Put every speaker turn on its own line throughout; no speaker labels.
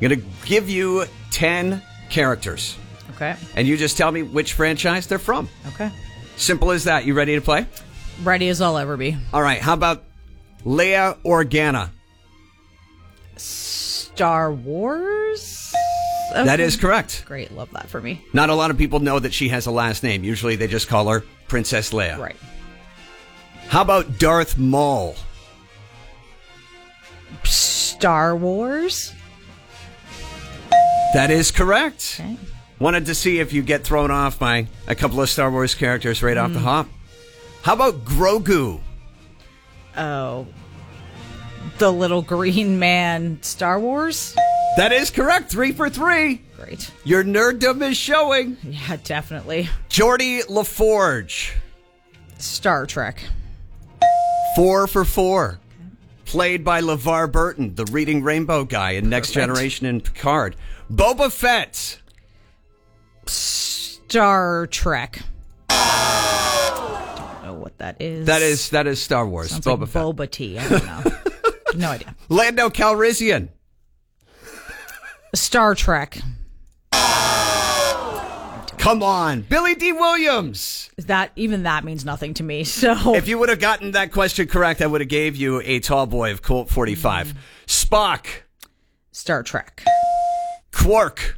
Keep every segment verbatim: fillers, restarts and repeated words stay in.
going to give you ten characters.
Okay.
And you just tell me which franchise they're from.
Okay.
Simple as that. You ready to play?
Ready as I'll ever be.
All right. How about Leia Organa?
Star Wars? Okay.
That is correct.
Great. Love that for me.
Not a lot of people know that she has a last name. Usually they just call her Princess Leia.
Right.
How about Darth Maul?
Star Wars?
That is correct.
Okay.
Wanted to see if you get thrown off by a couple of Star Wars characters right mm. off the hop. How about Grogu?
Oh. The little green man. Star Wars?
That is correct. Three for three.
Great.
Your nerddom is showing.
Yeah, definitely.
Geordie LaForge.
Star Trek.
Four for four. Okay. Played by LeVar Burton, the Reading Rainbow guy in Next
Perfect.
Generation and Picard. Boba Fett.
Star Trek. I don't know what that is.
That is that is Star Wars.
Sounds
Boba
like
Fett.
Boba tea. I don't know. No idea.
Lando Calrissian.
Star Trek.
Come on. Billy D. Williams.
That even that means nothing to me. So
if you would have gotten that question correct, I would have gave you a tall boy of Colt forty-five. Mm. Spock.
Star Trek.
Quark.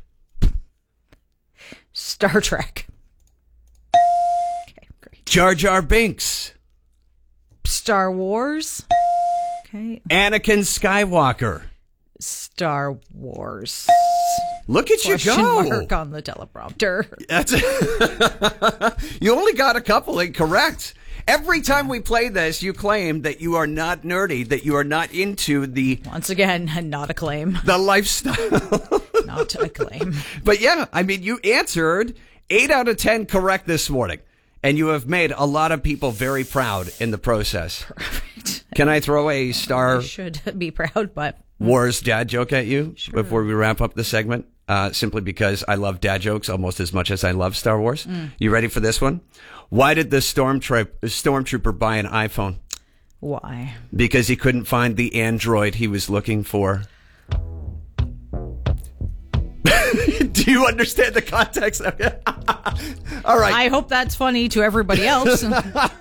Star Trek. Okay, great.
Jar Jar Binks.
Star Wars. Okay.
Anakin Skywalker.
Star Wars.
Look at
Question
you go.
Mark on the teleprompter.
That's you only got a couple incorrect. Every time we play this, you claim that you are not nerdy, that you are not into the...
Once again, not a claim.
The lifestyle.
Not a claim.
But yeah, I mean, you answered eight out of ten correct this morning. And you have made a lot of people very proud in the process.
Perfect.
Can I throw a Star
I should be proud, but...
Wars dad joke at you
sure.
before we wrap up the segment? Uh, simply because I love dad jokes almost as much as I love Star Wars. Mm. You ready for this one? Why did the stormtro- stormtrooper buy an iPhone?
Why?
Because he couldn't find the android he was looking for. Do you understand the context of it? All right.
I hope that's funny to everybody else.